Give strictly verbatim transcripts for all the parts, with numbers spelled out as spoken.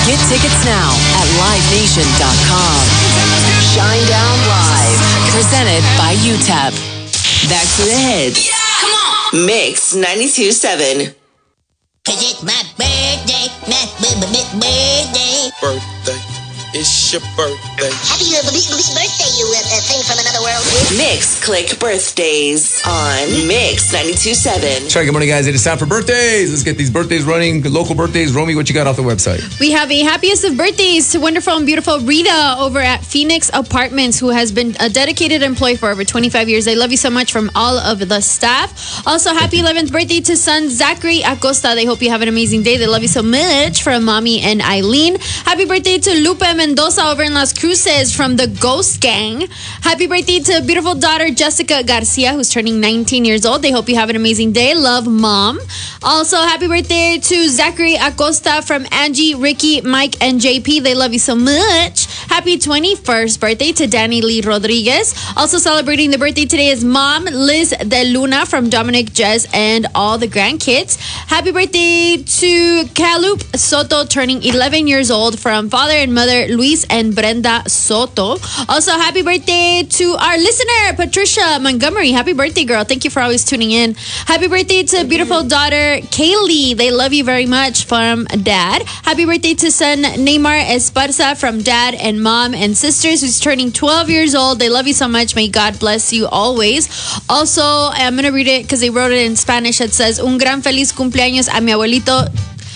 Get tickets now at live nation dot com. Shine Down Live, presented by U T E P. Back to the hits. Yeah, come on. Mix ninety-two point seven. Cause it's my birthday, my birthday. Birthday. It's your birthday. Happy uh, birthday, you uh, thing from another world. Mix Click Birthdays on Mix ninety-two point seven. That's right, good morning, guys. It is time for birthdays. Let's get these birthdays running. Local birthdays. Romy, what you got off the website? We have a happiest of birthdays to wonderful and beautiful Rita over at Phoenix Apartments, who has been a dedicated employee for over twenty-five years. They love you so much from all of the staff. Also, happy eleventh birthday to son Zachary Acosta. They hope you have an amazing day. They love you so much from Mommy and Eileen. Happy birthday to Lupe Mendoza over in Las Cruces from the Ghost Gang. Happy birthday to beautiful daughter Jessica Garcia, who's turning nineteen years old. They hope you have an amazing day. Love, Mom. Also, happy birthday to Zachary Acosta from Angie, Ricky, Mike, and J P. They love you so much. Happy twenty-first birthday to Danny Lee Rodriguez. Also celebrating the birthday today is Mom Liz De Luna from Dominic, Jez, and all the grandkids. Happy birthday to Calup Soto, turning eleven years old, from father and mother Luis and Brenda Soto. Also, happy birthday to our listener, Patricia Montgomery. Happy birthday, girl. Thank you for always tuning in. Happy birthday to beautiful daughter, Kaylee. They love you very much from Dad. Happy birthday to son, Neymar Esparza from Dad and Mom and sisters, who's turning twelve years old. They love you so much. May God bless you always. Also, I'm going to read it because they wrote it in Spanish. It says, un gran feliz cumpleaños a mi abuelito.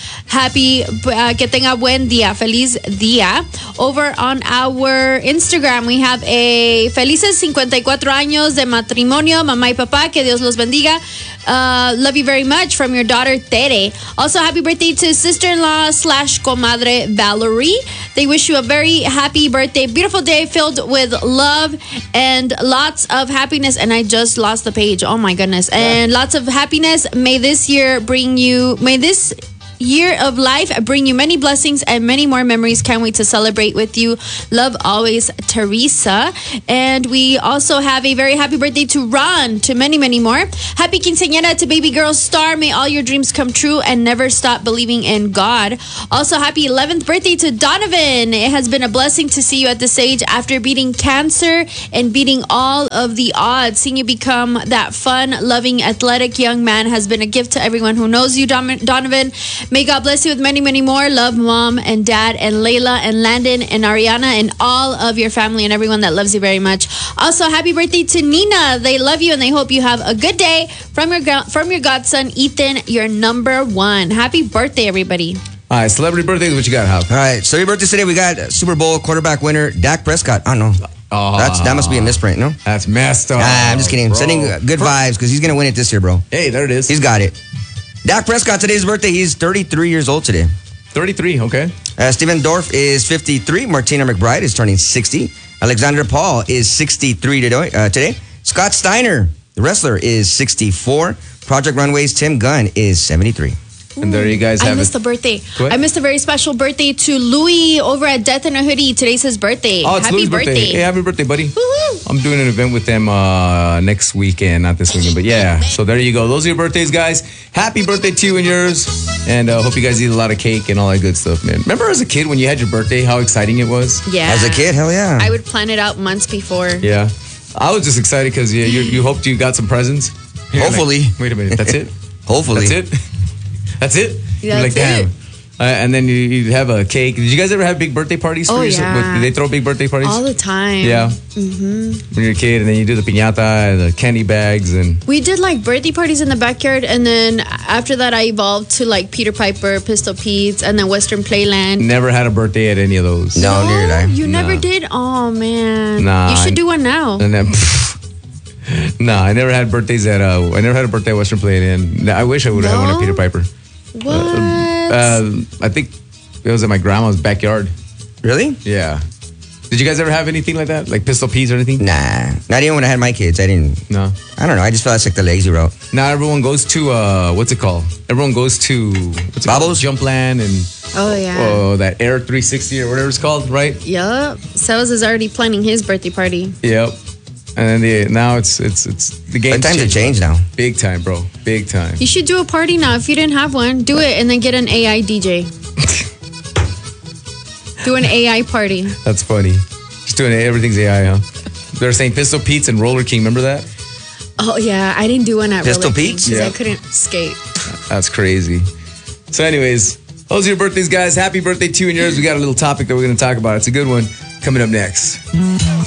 Happy, uh, que tenga buen día, feliz día. Over on our Instagram, we have a felices cincuenta y cuatro años de matrimonio, mamá y papá, que Dios los bendiga. Uh, love you very much from your daughter, Tere. Also, happy birthday to sister-in-law slash comadre, Valerie. They wish you a very happy birthday, beautiful day filled with love and lots of happiness. And I just lost the page. Oh my goodness. And lots of happiness. May this year bring you, may this year of life bring you many blessings and many more memories. Can't wait to celebrate with you. Love always, Teresa. And we also have a very happy birthday to Ron, to many, many more. Happy quinceañera to baby girl Star. May all your dreams come true and never stop believing in God. Also, happy eleventh birthday to Donovan. It has been a blessing to see you at this age after beating cancer and beating all of the odds. Seeing you become that fun, loving, athletic young man has been a gift to everyone who knows you, Donovan. May God bless you with many, many more. Love, Mom and Dad and Layla and Landon and Ariana and all of your family and everyone that loves you very much. Also, happy birthday to Nina. They love you and they hope you have a good day. From your from your godson, Ethan, your number one. Happy birthday, everybody. All right, celebrity birthdays, what you got, Hal? All right, so your birthdays today, we got Super Bowl quarterback winner Dak Prescott. I don't know. Oh, That's, that must be a misprint, no? That's messed up. Ah, I'm just kidding. Bro. Sending good vibes because he's going to win it this year, bro. Hey, there it is. He's got it. Dak Prescott, today's birthday. He's thirty-three years old today. thirty-three, okay. Uh, Steven Dorff is fifty-three. Martina McBride is turning sixty. Alexander Paul is sixty-three today. Uh, today. Scott Steiner, the wrestler, is sixty-four. Project Runway's Tim Gunn is seventy-three. And there you guys have I missed it. the birthday. I missed a very special birthday to Louis over at Death in a Hoodie. Today's his birthday. Oh, it's Happy Louis' birthday. birthday. Hey, happy birthday, buddy. Woo-hoo. I'm doing an event with them uh, next weekend, not this weekend, but yeah. So there you go. Those are your birthdays, guys. Happy birthday to you and yours. And uh, hope you guys eat a lot of cake and all that good stuff, man. Remember as a kid when you had your birthday, how exciting it was? Yeah. As a kid, hell yeah. I would plan it out months before. Yeah. I was just excited because yeah, you, you hoped you got some presents. You're Hopefully. Like, wait a minute. That's it? Hopefully. That's it? That's it? You're That's like, damn. it. Uh, and then you, you'd have a cake. Did you guys ever have big birthday parties? For Oh, yourself? yeah. Did they throw big birthday parties? All the time. Yeah. Mm-hmm. When you're a kid, and then you do the piñata and the candy bags. And We did like birthday parties in the backyard, and then after that, I evolved to like Peter Piper, Pistol Pete's, and then Western Playland. never had a birthday at any of those. No, neither did I. You never Nah. did? Oh, man. Nah, You should I- do one now. And then, no, I never had birthdays at. Uh, I never had a birthday at Western Playland. I wish I would have had one at No? Peter Piper. What? Uh, I think it was at my grandma's backyard. Really? Yeah. Did you guys ever have anything like that? Like Pistol Peas or anything? Nah. Not even when I had my kids. I didn't. No. I don't know. I just felt that's like the lazy route. Now everyone goes to, uh, what's it called? Everyone goes to, what's it Bubbles? called? Jumpland and, Oh, yeah. oh, that Air three sixty or whatever it's called, right? Yup. Sebas is already planning his birthday party. Yep. And then the, now it's, it's, it's, the game. But times have changed now. Big time, bro. Big time. You should do a party now. If you didn't have one, do it and then get an A I D J. Do an A I party. That's funny. Just doing it. Everything's A I, huh? They're saying Pistol Pete's and Roller King. Remember that? Oh, yeah. I didn't do one at Pistol Roller King Pete's? 'cause Yeah. I couldn't skate. That's crazy. So anyways, those are your birthdays, guys. Happy birthday to you and yours. We got a little topic that we're going to talk about. It's a good one coming up next.